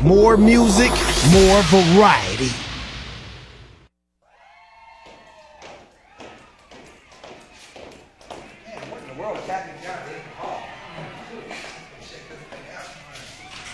More music, more variety. Man, what in the world is happening down here?